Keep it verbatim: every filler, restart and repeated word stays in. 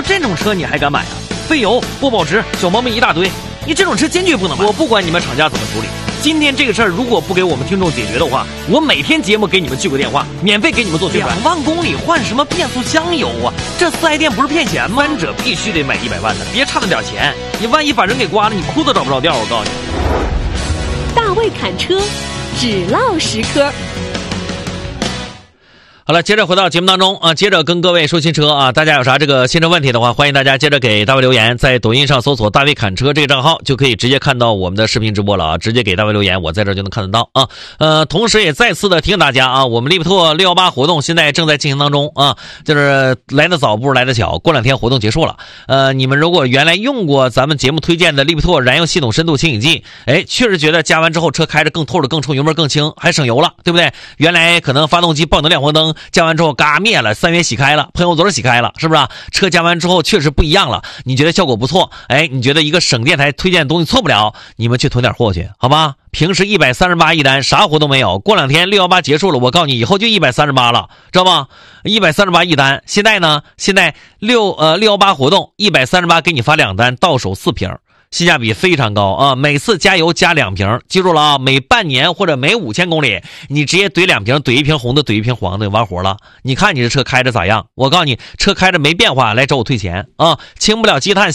这种车你还敢买啊？费油、不保值、小毛病一大堆，你这种车坚决不能买。我不管你们厂家怎么处理，今天这个事儿如果不给我们听众解决的话，我每天节目给你们记个电话，免费给你们做宣传。两万公里换什么变速箱油啊？这四 S 店不是骗钱吗？三者必须得买一百万的，别差那点钱，你万一把人给刮了，你裤子找不着调。我告诉你， 大卫侃车，只唠实科。 好了，接着回到节目当中啊，接着跟各位说新车啊，大家有啥这个新车问题的话，欢迎大家接着给大卫留言，在抖音上搜索大卫侃车这个账号，就可以直接看到我们的视频直播了啊，直接给大卫留言，我在这就能看得到啊。呃，同时也再次的提醒大家啊，我们利普拓六一八活动现在正在进行当中啊，就是来得早不如来得巧，过两天活动结束了。呃，你们如果原来用过咱们节目推荐的利普拓燃油系统深度清洗剂，哎，确实觉得加完之后车开着更透了、更冲、油门更轻，还省油了，对不对？原来可能发动机爆能亮黄灯加完之后嘎灭了，三元洗开了，喷油嘴洗开了，是不是啊？车加完之后确实不一样了，你觉得效果不错，哎，你觉得一个省电台推荐的东西错不了，你们去囤点货去，好吧？平时一百三十八一单，啥活动没有，过两天六一八结束了，我告诉你以后就一百三十八了，知道吗？一百三十八一单，现在呢，现在六呃六一八活动一百三十八给你发两单，到手四瓶。性价比非常高啊！每次加油加两瓶，记住了啊！每半年或者每五千公里，你直接怼两瓶，怼一瓶红的，怼一瓶黄的，完活了。你看你这车开着咋样？我告诉你，车开着没变化，来找我退钱啊！清不了积碳。